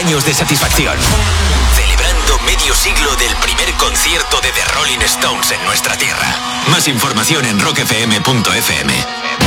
años de satisfacción. Celebrando medio siglo del primer concierto de The Rolling Stones en nuestra tierra. Más información en rockfm.fm.